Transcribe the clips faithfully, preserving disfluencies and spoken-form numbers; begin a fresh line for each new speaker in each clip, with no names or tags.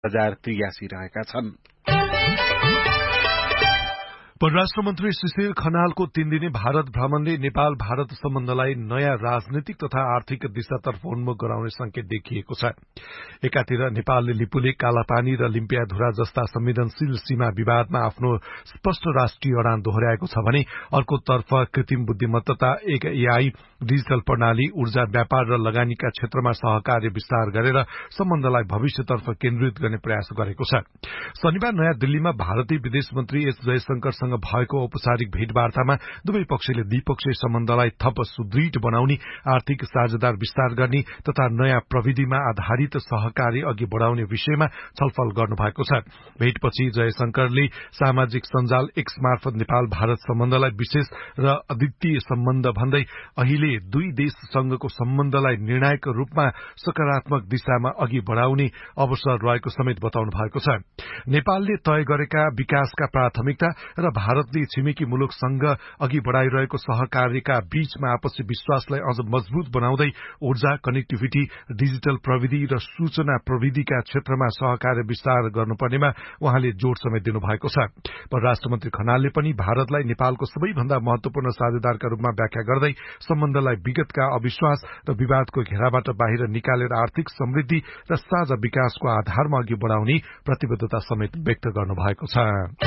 हजार त्रियासी रहेका छन्।
परराष्ट्र मन्त्री सुशील खनालको तीन दिने भारत भ्रमणले नेपाल भारत सम्बन्धलाई नयाँ राजनीतिक तथा आर्थिक दिशातर्फ उन्मुख गराउने संकेत देखिएको छ। एकातिर नेपालले लिपुलेक, कालापानी र लिम्पियाधुरा जस्ता संवेदनशील सीमा विवादमा आफ्नो स्पष्ट राष्ट्रिय अडान दोहोर्याएको छ भने अर्कोतर्फ कृत्रिम बुद्धिमत्ता, एक एआई, डिजिटल प्रणाली, ऊर्जा, व्यापार र लगानीका क्षेत्रमा सहकार्य विस्तार गरेर सम्बन्धलाई भविष्यतर्फ केन्द्रित गर्ने प्रयास गरेको छ। शनिबार नयाँ दिल्लीमा भारतीय विदेश मन्त्री एस जयशंकरसँग भएको औपचारिक भेटवार्तामा दुवै पक्षले द्विपक्षीय सम्बन्धलाई थप सुदृढ बनाउने, आर्थिक साझेदार विस्तार गर्ने तथा नयाँ प्रविधिमा आधारित सहकार्य अघि बढ़ाउने विषयमा छलफल गर्नुभएको छ। भेटपछि जयशंकरले सामाजिक सञ्जाल एक्स मार्फत नेपाल भारत सम्बन्धलाई विशेष र अद्वितीय सम्बन्ध भन्दै अहिले दुई देशसँगको सम्बन्धलाई निर्णायक रूपमा सकारात्मक दिशामा अघि बढ़ाउने अवसर रहेको समेत बताउनु भएको छ। नेपालले तय गरेका विकासका प्राथमिकता र भारतले छिमेकी मुलुकसँग अघि बढ़ाइरहेको सहकार्यका बीचमा आपसी विश्वासलाई अझ मजबूत बनाउँदै ऊर्जा, कनेक्टिभिटी, डिजिटल प्रविधि र सूचना प्रविधिका क्षेत्रमा सहकार्य विस्तार गर्नुपर्नेमा उहाँले जोड़ समेत दिनुभएको छ। परराष्ट्र मन्त्री खनालले पनि भारतलाई नेपालको सबैभन्दा महत्वपूर्ण साझेदारका रूपमा व्याख्या गर्दै सम्बन्धलाई विगतका अविश्वास र विवादको घेराबाट बाहिर निकालेर आर्थिक समृद्धि र साझा विकासको आधारमा अघि बढ़ाउने प्रतिबद्धता समेत व्यक्त गर्नुभएको छ।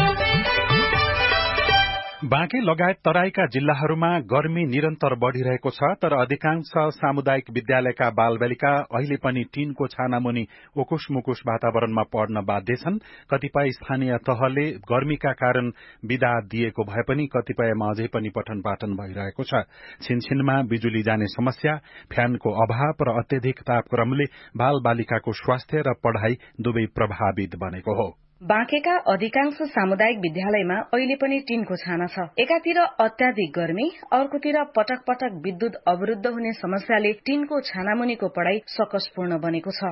बाँके लगायत तराईका जिल्लाहरूमा गर्मी निरन्तर बढ़िरहेको छ, तर अधिकांश सामुदायिक विद्यालयका बालबालिका अहिले पनि टीनको छानामुनि उकुस मुकुस वातावरणमा पढ्न बाध्य छन्। कतिपय स्थानीय तहले गर्मीका कारण विदा दिएको भए पनि कतिपयमा अझै पनि पठन पाठन भइरहेको छ। छिनछिनमा बिजुली जाने समस्या, फ्यानको अभाव र अत्यधिक तापक्रमले बालबालिकाको स्वास्थ्य र पढ़ाई दुवै प्रभावित बनेको हो।
बाँकेका अधिकांश सामुदायिक विद्यालयमा अहिले पनि टीनको छाना छ। एकातिर अत्याधिक गर्मी, अर्कोतिर पटक पटक विद्युत अवरुद्ध हुने समस्याले टीनको छानामुनिको पढ़ाई सकसपूर्ण बनेको छ।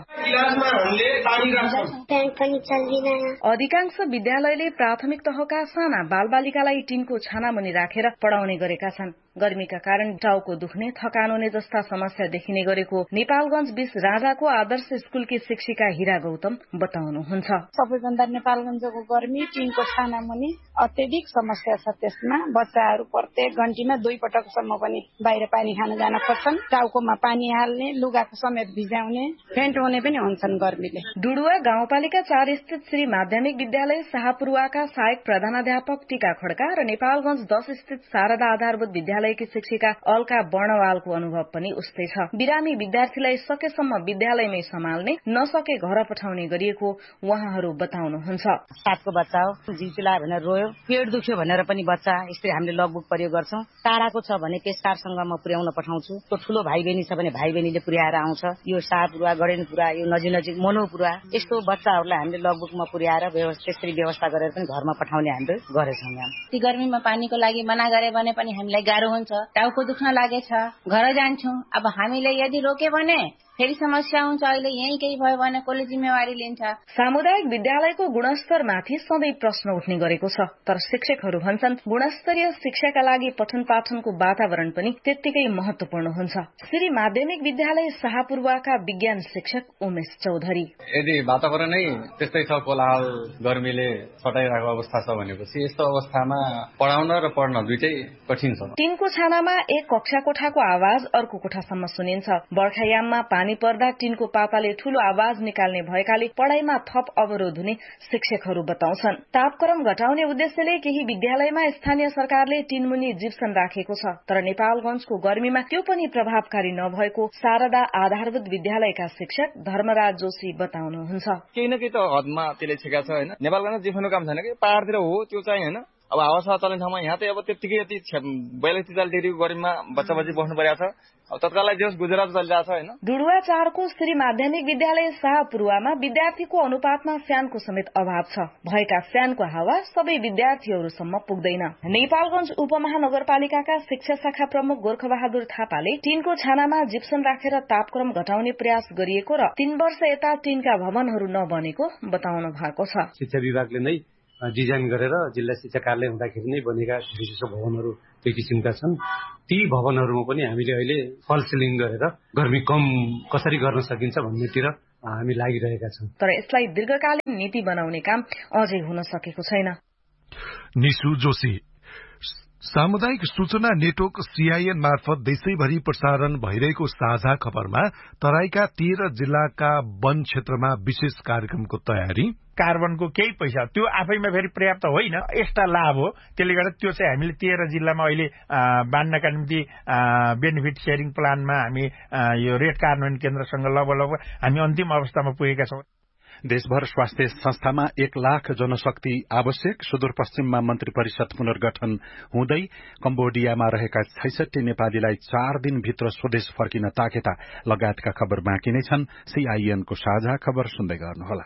अधिकांश विद्यालयले प्राथमिक तहका साना बालबालिकालाई टीनको छानामुनि राखेर पढ़ाउने गरेका छन्। गर्मीका कारण टाउको दुख्ने, थकान हुने जस्ता समस्या देखिने गरेको नेपालगंज बीस राजाको आदर्श स्कूलकी शिक्षिका हिरा गौतम बताउनुहुन्छ।
सबैभन्दा नेपालगंजको गर्मी टीनको छानामुनि अत्यधिक समस्या छ। त्यसमा बच्चाहरू प्रत्येक घण्टीमा दुई पटकसम्म पनि बाहिर पानी खान जान खोज्छन्। टाउकोमा पानी हाल्ने, लुगाको समेत भिजाउने, फेन्ट हुने पनि हुन्छन् गर्मीले।
डुडुवा गाउँपालिका चार स्थित श्री माध्यमिक विद्यालय शाहपुरुवाका सहायक प्रधानाध्यापक टीका खड्का र नेपालगंज दस स्थित शारदा आधारभूत विद्यालयकी शिक्षिका अलका वर्णवालको अनुभव पनि उस्तै छ। बिरामी विद्यार्थीलाई सकेसम्म विद्यालयमै सम्हाल्ने, नसके घर पठाउने गरिएको उहाँहरू बताउनुहुन्छ।
सातको बच्चा हो, जिउचिला भनेर रोयो, पेट दुख्यो भनेर पनि बच्चा यसरी हामीले लगबुक प्रयोग गर्छौं। टाढाको छ भने केसकारसँग म पुर्याउन पठाउँछु। त्यो ठूलो भाइ बहिनी छ भने भाइ बहिनीले पुर्याएर आउँछ। यो शाहपुरुवा, गडेनपुरा, यो नजिक नजिक मनोपुरा, यस्तो बच्चाहरूलाई हामीले लगबुकमा पुर्याएर त्यसरी व्यवस्था गरेर पनि घरमा पठाउने हामीले गरेछौँ।
ती गर्मीमा पानीको लागि मना गरे भने पनि हामीलाई गाह्रो हुन्छ। टाउको दुख्न लागेछ, घर जान्छौं। अब हामीले यदि रोके भने फेरि समस्या हुन्छ। अहिले यही केही भयो भने कसले जिम्मेवारी लिन्छ?
सामुदायिक विद्यालयको गुणस्तरमाथि सधैँ प्रश्न उठ्ने गरेको छ, तर शिक्षकहरू भन्छन् गुणस्तरीय शिक्षाका लागि पठन पाठनको वातावरण पनि त्यत्तिकै महत्वपूर्ण हुन्छ। श्री माध्यमिक विद्यालय शाहपुरुवाका विज्ञान शिक्षक उमेश चौधरी,
यदि वातावरणै त्यस्तै छ, कोलाहल गर्मीले सटाइरहेको अवस्था छ भनेपछि यस्तो अवस्थामा पढाउन र पढ्न दुईटै कठिन छ।
टीनको छानामा एक कक्षा कोठाको आवाज अर्को कोठासम्म सुनिन्छ। बर्खायाममा पानी पर्दा टीनको पाताले ठूलो आवाज निकाल्ने भएकाले पढ़ाइमा थप अवरोध हुने शिक्षकहरू बताउँछन्। तापक्रम घटाउने उद्देश्यले केही विद्यालयमा स्थानीय सरकारले टीनमुनि जिप्सन राखेको छ, तर नेपालगंजको गर्मीमा त्यो पनि प्रभावकारी नभएको शारदा आधारभूत विद्यालयका शिक्षक धर्मराज जोशी बताउनुहुन्छ।
केही न केही त हदमा त्यसले छेका छ हैन। नेपालगंज जिप्सनको काम छैन कि पहाडतिर हो त्यो चाहिँ हैन। अब हावासा चल्ने ठाउँमा यहाँ त अब त्यतिकै यति बयालिस त्रिचालिस डिग्रीको गर्मीमा बच्चा बच्ची बस्नु परेको छ। अब तत्कालै जस गुजरात चलिरहेको छ हैन।
डुडुवा चारको श्री माध्यमिक विद्यालय शाहपुरुवामा विद्यार्थीको अनुपातमा फ्यानको समेत अभाव छ। भएका फ्यानको हावा सबै विद्यार्थीहरूसम्म पुग्दैन। नेपालगंज उपमहानगरपालिकाका शिक्षा शाखा प्रमुख गोर्खबहादुर थापाले टीनको छानामा जिप्सन राखेर तापक्रम घटाउने प्रयास गरिएको र तीन वर्ष यता टीनका भवनहरू नबनेको बताउनु भएको छ।
शिक्षा विभागले नै डिजाइन गरेर जिल्ला शिक्षा कार्यालय हुँदाखेरि नै बनेका विशेष भवनहरू त्यो किसिमका छन्। ती भवनहरूमा पनि हामीले अहिले फल सिलिङ गरेर गर्मी कम कसरी गर्न सकिन्छ भन्नेतिर हामी लागिरहेका छौँ।
तर यसलाई दीर्घकालीन नीति बनाउने काम अझै हुन सकेको छैन।
निशु जोशी सामुदायिक सूचना नेटवर्क सीआईएन मार्फत देशैभरि प्रसारण भइरहेको साझा खबरमा तराईका तेह्र जिल्लाका वन क्षेत्रमा विशेष कार्यक्रमको तयारी।
कार्बनको केही पैसा त्यो आफैमा फेरि पर्याप्त होइन, एक्स्ट्रा लाभ हो। त्यसले गर्दा त्यो चाहिँ हामीले तेह्र जिल्लामा अहिले बाँड्नका निम्ति बेनिफिट सेयरिङ प्लानमा हामी यो रेट कार्यान्वयन केन्द्रसँग लगभग हामी अन्तिम अवस्थामा पुगेका छौँ।
देशभर स्वास्थ्य संस्थामा एक लाख जनशक्ति आवश्यक। सुदूरपश्चिममा मन्त्री परिषद पुनर्गठन हुँदै कम्बोडियामा रहेका छैसठी नेपालीलाई चार दिनभित्र स्वदेश फर्किन ताकेता लगायतका खबर बाँकी नै छन्। सीआईएनको साझा खबर सुन्दै गर्नुहोला।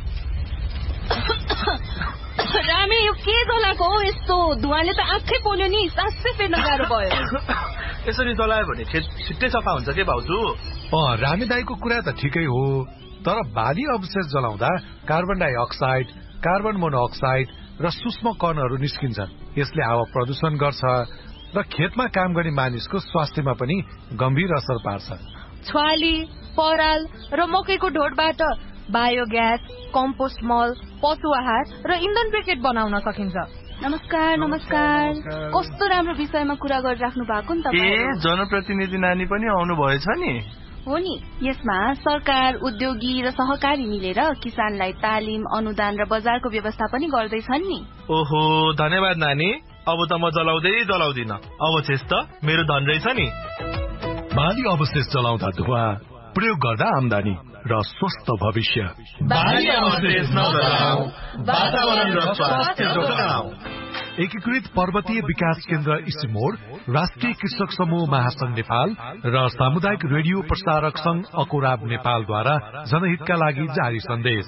रामे यो के जलाको हो यस्तो? धुवाले त आँखै पोल्यो नि, सासै फेर्न गाह्रो भयो।
यसरी जलायो भने छिट्टै सफा हुन्छ के भाउजू?
अँ रामे दाईको कुरा त ठिकै हो, तर बाली अवशेष जलाउँदा कार्बन डाइअक्साइड, कार्बन मोनोअक्साइड र सूक्ष्म कणहरू निस्किन्छन्। यसले हावा प्रदूषण गर्छ र खेतमा काम गर्ने मानिसको स्वास्थ्यमा पनि गम्भीर असर पार्छ।
छ्वाली, पराल र मकैको ढोडबाट बायोग्यास, कम्पोस्ट मल, पशु आहार र इन्धन ब्रिकेट बनाउन सकिन्छ। नमस्कार नमस्कार कस्तो राम्रो विषयमा कुरा गरिराख्नु भएको नि तपाईँ।
ए जनप्रतिनिधि नानी पनि आउनु भएछ नि?
हो नि, यसमा सरकार, उद्योगी र सहकारी मिलेर किसानलाई तालिम, अनुदान र बजारको व्यवस्था पनि गर्दैछन् नि।
ओहो धन्यवाद नानी, अब त म जलाउँदै जलाउँदिन, अवशेष त मेरो धन रहेछ नि।
बाली अवशेष जलाउँदा धुवा, प्रयोग गर्दा आमदानी र स्वस्थ भविष्य।
बाली अवशेष नजलाऊ, वातावरण र स्वास्थ्य जोगाऊ।
एकीकृत पर्वतीय विकास केन्द्र इसिमोड, राष्ट्रिय कृषक समूह महासंघ नेपाल र सामुदायिक रेडियो प्रसारक संघ अकोराब नेपालद्वारा जनहितका लागि जारी सन्देश।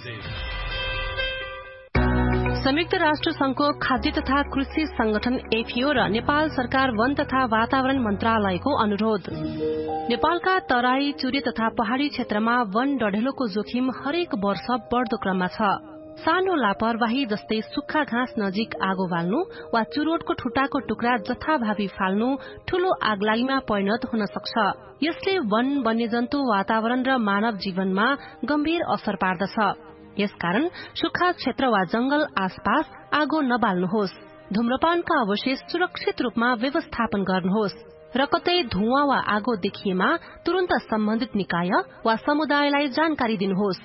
संयुक्त राष्ट्र संघको खाद्य तथा कृषि संगठन एफिओ र नेपाल सरकार वन तथा वातावरण मन्त्रालयको अनुरोध। नेपालका तराई, चुरे तथा पहाड़ी क्षेत्रमा वन डढेलोको जोखिम हरेक वर्ष बढ़दो क्रममा छ। सानो लापरवाही जस्तै सुक्खा घाँस नजिक आगो बाल्नु वा चुरोटको ठुटाको टुक्रा जथाभावी फाल्नु ठूलो आगलागीमा परिणत हुन सक्छ। यसले वन, वन्यजन्तु, वातावरण र मानव जीवनमा गम्भीर असर पार्दछ। यसकारण सुक्खा क्षेत्र वा जंगल आसपास आगो नबाल्नुहोस्। धूम्रपानका अवशेष सुरक्षित रूपमा व्यवस्थापन गर्नुहोस् र कतै धुवाँ वा आगो देखिएमा तुरन्त सम्बन्धित निकाय वा समुदायलाई जानकारी दिनुहोस्।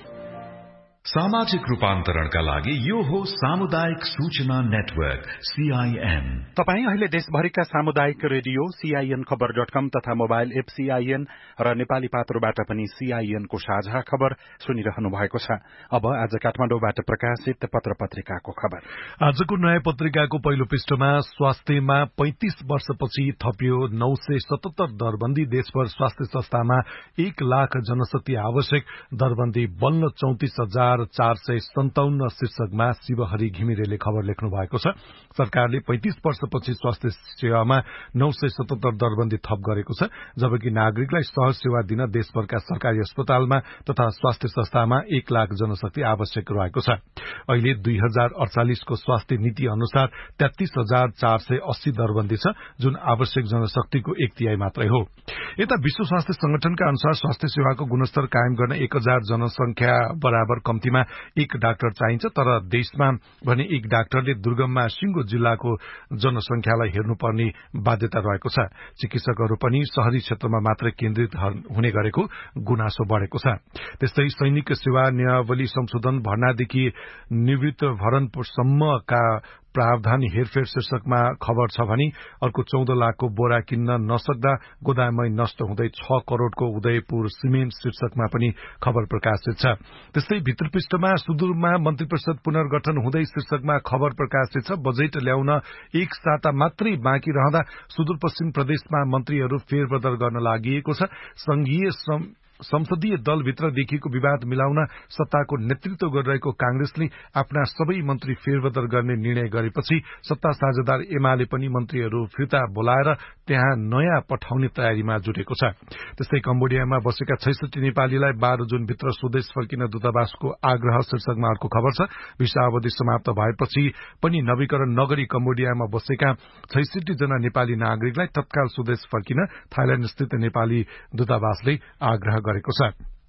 सामाजिक रूपान्तरणका लागि यो हो सामुदायिक सूचना नेटवर्क सीआईएन।
तपाईँ अहिले देशभरिका सामुदायिक रेडियो सीआईएन खबर डट कम तथा मोबाइल एप सीआईएन र नेपाली पात्रोबाट पनि सीआईएनको साझा खबर सुनिरहनु भएको छ। अब आज काठमाडौँबाट प्रकाशित पत्र पत्रिकाको खबर।
आजको नयाँ पत्रिकाको पहिलो पृष्ठमा स्वास्थ्यमा पैंतीस वर्षपछि थपियो नौ सय सतहत्तर दरबन्दी। देशभर स्वास्थ्य संस्थामा एक लाख जनशक्ति आवश्यक, दरबन्दी बल्ल चौतिस हजार चार सय सन्ताउन्न शीर्षकमा शिवहरि घिमिरेले खबर लेख्नु भएको छ। सरकारले पैंतीस वर्षपछि स्वास्थ्य सेवामा नौ सय सतहत्तर दरबन्दी थप गरेको छ, जबकि नागरिकलाई सहज सेवा दिन देशभरका सरकारी अस्पतालमा तथा स्वास्थ्य संस्थामा एक लाख जनशक्ति आवश्यक रहेको छ। अहिले दुई हजार अडचालिसको स्वास्थ्य नीति अनुसार तेत्तीस हजार चार सय अस्सी दरबन्दी छ, जुन आवश्यक जनशक्तिको एक तिहाई मात्रै हो। यता विश्व स्वास्थ्य संगठनका अनुसार स्वास्थ्य सेवाको गुणस्तर कायम गर्न एक हजार जनसंख्या बराबर कम्तीमा एक डाक्टर चाहिन्छ, तर देशमा भने एक डाक्टरले दुर्गममा सिंगो जिल्लाको जनसंख्यालाई हेर्नुपर्ने बाध्यता रहेको छ। चिकित्सकहरू पनि शहरी क्षेत्रमा मात्र केन्द्रित हुने गरेको गुनासो बढ़ेको छ। त्यस्तै सैनिक सेवा नियमावली संशोधन भर्नादेखि निवृत्त भरणसम्मका प्रावधान हेरफेर शीर्षकमा खबर छ भने अर्को चौध लाखको बोरा किन्न नसक्दा गोदाममै नष्ट हुँदै छ करोड़को उदयपुर सिमेन्ट शीर्षकमा पनि खबर प्रकाशित छ। त्यस्तै भित्र पृष्ठमा सुदूरमा मन्त्री परिषद पुनर्गठन हुँदै शीर्षकमा खबर प्रकाशित छ। बजेट ल्याउन एक साता मात्रै बाँकी रहँदा सुदूरपश्चिम प्रदेशमा मन्त्रीहरू फेरबदल गर्न लागि छ। संघीय संसदीय दलभित्र देखिएको विवाद मिलाउन सत्ताको नेतृत्व गरिरहेको कांग्रेसले आफ्ना सबै मन्त्री फेरबदल गर्ने निर्णय गरेपछि सत्ता साझेदार एमाले पनि मन्त्रीहरू फिर्ता बोलाएर त्यहाँ नयाँ पठाउने तयारीमा जुटेको छ। त्यस्तै कम्बोडियामा बसेका छैसठी नेपालीलाई बाह्र जुनभित्र स्वदेश फर्किन दूतावासको आग्रह शीर्षकमा अर्को खबर छ। भिसा अवधि समाप्त भएपछि पनि नवीकरण नगरी कम्बोडियामा बसेका छैसठी जना नेपाली नागरिकलाई तत्काल स्वदेश फर्किन थाइल्याण्ड स्थित नेपाली दूतावासले आग्रह गरेको छ।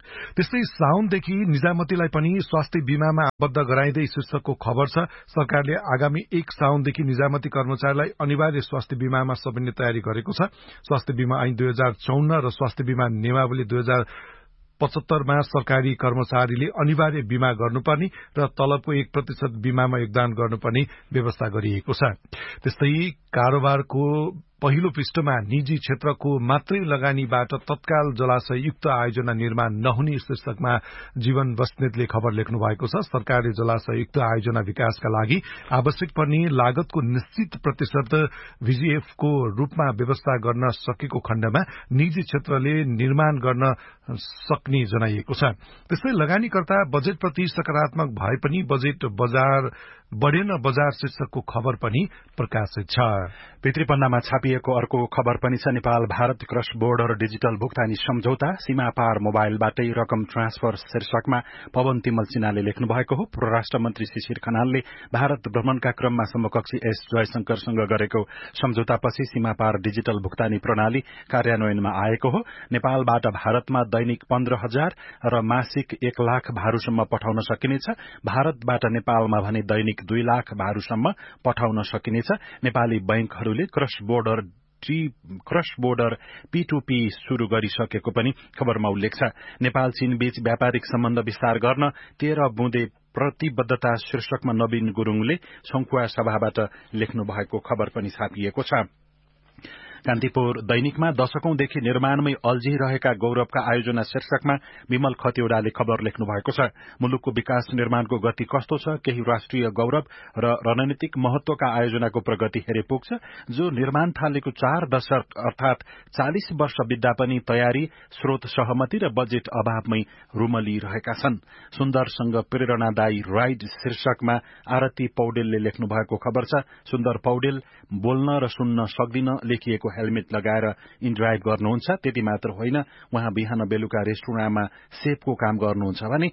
त्यस्तै साउनदेखि निजामतीलाई पनि स्वास्थ्य बीमामा आबद्ध गराइँदै शीर्षकको खबर छ। सरकारले आगामी एक साउनदेखि निजामती कर्मचारीलाई अनिवार्य स्वास्थ्य बीमामा समेट्ने तयारी गरेको छ। स्वास्थ्य बीमा ऐन दुई हजार चौन्न र स्वास्थ्य बीमा नियमावली दुई हजार पचहत्तरमा सरकारी कर्मचारीले अनिवार्य बीमा गर्नुपर्ने र तलबको एक प्रतिशत बीमामा योगदान गर्नुपर्ने व्यवस्था गरिएको छ। त्यस्तै कारोबारको पहिलो पृष्ठमा निजी क्षेत्रको मात्रै लगानीबाट तत्काल जलाशययुक्त आयोजना निर्माण नहुने शीर्षकमा जीवन बस्नेतले खबर लेख्नु भएको छ। सरकारले जलाशययुक्त आयोजना विकासका लागि आवश्यक पर्ने लागतको निश्चित प्रतिशत भीजीएफको रूपमा व्यवस्था गर्न सकेको खण्डमा निजी क्षेत्रले निर्माण गर्न सक्ने जनाइएको छ। त्यस्तै लगानीकर्ता बजेटप्रति सकारात्मक भए पनि बजेट बजार बढेन बजार शीर्षकको खबर पनि प्रकाशित छ।
पितृपन्नामा छापिएको अर्को खबर पनि छ। Nepal Bharat cross border digital भुक्तानी सम्झौता सीमा पार मोबाइलबाटै रकम ट्रान्सफर शीर्षकमा पवन तिमल सिन्हाले लेख्नु भएको हो। परराष्ट्र मन्त्री शिशिर खनालले भारत भ्रमणका क्रममा समकक्षी एस जयशंकरसँग गरेको सम्झौतापछि सीमा पार डिजिटल भुक्तानी प्रणाली कार्यान्वयनमा आएको हो। नेपालबाट भारतमा दैनिक पन्ध्र हजार र मासिक एक लाख भारूसम्म पठाउन सकिनेछ। भारतबाट नेपालमा भने दैनिक दुई लाख भारूसम्म पठाउन सकिनेछ। Nepali बैंकहरूले cross border cross border P two P शुरू गरिसकेको पनि खबरमा उल्लेख छ। नेपाल चीन बीच व्यापारिक सम्बन्ध विस्तार गर्न तेह्र बुँदे प्रतिबद्धता शीर्षकमा नवीन गुरूङले संखुवा सभाबाट लेख्नु भएको खबर पनि छापिएको छ। कान्तिपुर दैनिकमा दशकौंदेखि निर्माणमै अल्झिरहेका गौरवका आयोजना शीर्षकमा विमल खतिवड़ाले खबर लेख्नु भएको छ। मुलुकको विकास निर्माणको गति कस्तो छ, केही राष्ट्रिय गौरव र रणनीतिक महत्वका आयोजनाको प्रगति हेरे पुग्छ, जो निर्माण थालेको चार दशक अर्थात चालिस वर्ष बित्दा पनि तयारी, स्रोत सहमति र बजेट अभावमै रुमलिरहेका छन्। सुन्दरसँग प्रेरणादायी राइड शीर्षकमा आरती पौडेलले लेख्नु भएको खबर छ। सुन्दर पौडेल बोल्न र सुन्न सक्दिन लेखिएको हेलमेट लगाएर इनड्राइभ गर्नुहुन्छ। त्यति मात्र होइन, उहाँ बिहान बेलुका रेस्टुरेन्टमा सेफको काम गर्नुहुन्छ भने